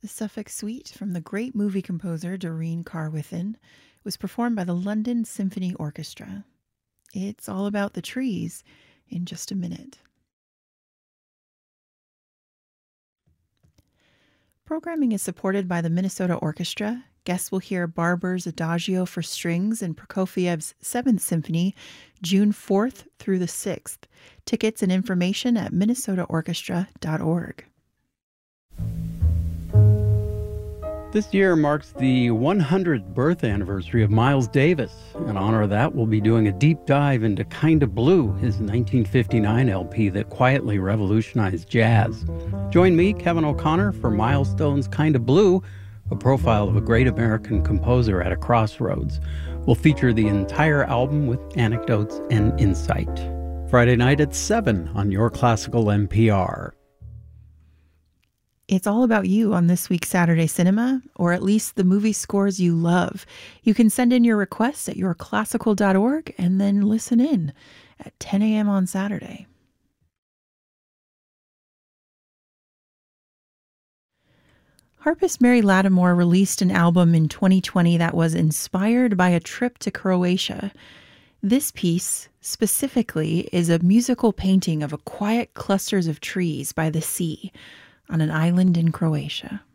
The Suffolk Suite from the great movie composer Doreen Carwithin was performed by the London Symphony Orchestra. It's all about the trees in just a minute. Programming is supported by the Minnesota Orchestra. Guests will hear Barber's Adagio for Strings and Prokofiev's Seventh Symphony, June 4th through the 6th. Tickets and information at minnesotaorchestra.org. This year marks the 100th birth anniversary of Miles Davis. In honor of that, we'll be doing a deep dive into Kinda Blue, his 1959 LP that quietly revolutionized jazz. Join me, Kevin O'Connor, for Milestones Kinda Blue, a profile of a great American composer at a crossroads. We'll feature the entire album with anecdotes and insight. Friday night at 7 on Your Classical NPR. It's all about you on this week's Saturday Cinema, or at least the movie scores you love. You can send in your requests at yourclassical.org and then listen in at 10 a.m. on Saturday. Harpist Mary Lattimore released an album in 2020 that was inspired by a trip to Croatia. This piece, specifically, is a musical painting of quiet clusters of trees by the sea on an island in Croatia.